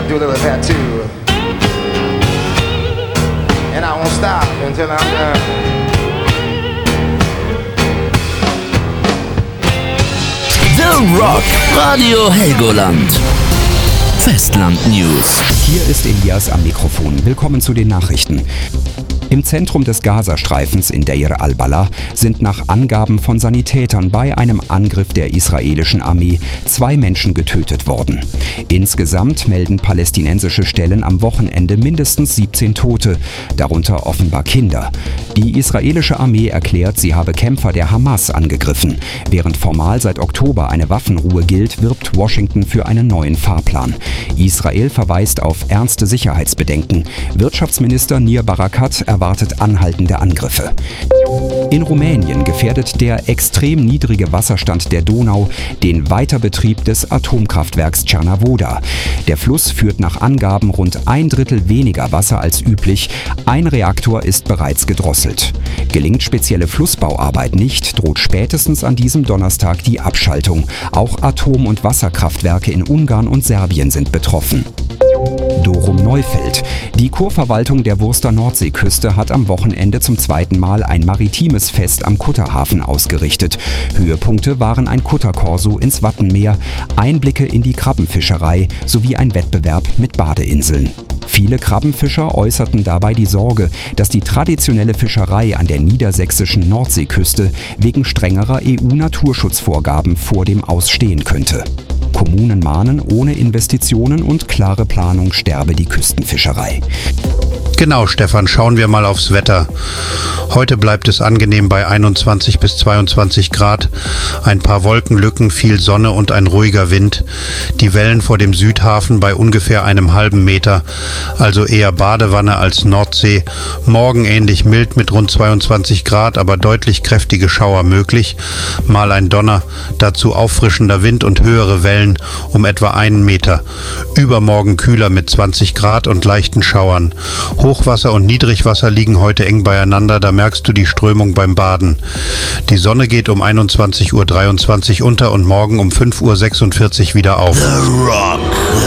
do a little tattoo. And I won't stop until I'm done. The Rock, Radio Helgoland. Festland News. Hier ist Elias am Mikrofon. Willkommen zu den Nachrichten. Im Zentrum des Gazastreifens in Deir al-Balah sind nach Angaben von Sanitätern bei einem Angriff der israelischen Armee 2 Menschen getötet worden. Insgesamt melden palästinensische Stellen am Wochenende mindestens 17 Tote, darunter offenbar Kinder. Die israelische Armee erklärt, sie habe Kämpfer der Hamas angegriffen. Während formal seit Oktober eine Waffenruhe gilt, wirbt Washington für einen neuen Fahrplan. Israel verweist auf ernste Sicherheitsbedenken. Wirtschaftsminister Nir Barakat erwartet anhaltende Angriffe. In Rumänien gefährdet der extrem niedrige Wasserstand der Donau den Weiterbetrieb des Atomkraftwerks Cernavoda. Der Fluss führt nach Angaben rund 1/3 weniger Wasser als üblich. Ein Reaktor ist bereits gedrosselt. Gelingt spezielle Flussbauarbeit nicht, droht spätestens an diesem Donnerstag die Abschaltung. Auch Atom- und Wasserkraftwerke in Ungarn und Serbien sind betroffen. Dorum Neufeld. Die Kurverwaltung der Wurster Nordseeküste hat am Wochenende zum 2. Mal ein maritimes Fest am Kutterhafen ausgerichtet. Höhepunkte waren ein Kutterkorso ins Wattenmeer, Einblicke in die Krabbenfischerei sowie ein Wettbewerb mit Badeinseln. Viele Krabbenfischer äußerten dabei die Sorge, dass die traditionelle Fischerei an der niedersächsischen Nordseeküste wegen strengerer EU-Naturschutzvorgaben vor dem Ausstehen könnte. Kommunen mahnen, ohne Investitionen und klare Planung sterbe die Küstenfischerei. Genau, Stefan, schauen wir mal aufs Wetter. Heute bleibt es angenehm bei 21 bis 22 Grad. Ein paar Wolkenlücken, viel Sonne und ein ruhiger Wind. Die Wellen vor dem Südhafen bei ungefähr einem halben Meter, also eher Badewanne als Nordsee. Morgen ähnlich mild mit rund 22 Grad, aber deutlich kräftige Schauer möglich. Mal ein Donner, dazu auffrischender Wind und höhere Wellen um etwa 1 Meter. Übermorgen kühler mit 20 Grad und leichten Schauern. Hochwasser und Niedrigwasser liegen heute eng beieinander, da merkst du die Strömung beim Baden. Die Sonne geht um 21:23 Uhr unter und morgen um 5:46 Uhr wieder auf. The Rock.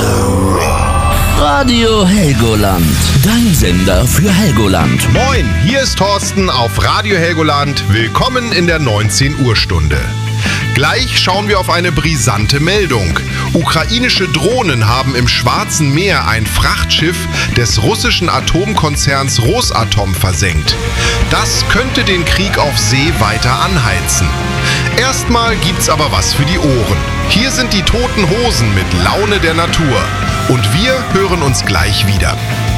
Radio Helgoland. Dein Sender für Helgoland. Moin, hier ist Thorsten auf Radio Helgoland. Willkommen in der 19 Uhr Stunde. Gleich schauen wir auf eine brisante Meldung. Ukrainische Drohnen haben im Schwarzen Meer ein Frachtschiff des russischen Atomkonzerns Rosatom versenkt. Das könnte den Krieg auf See weiter anheizen. Erstmal gibt's aber was für die Ohren. Hier sind die Toten Hosen mit Laune der Natur. Und wir hören uns gleich wieder.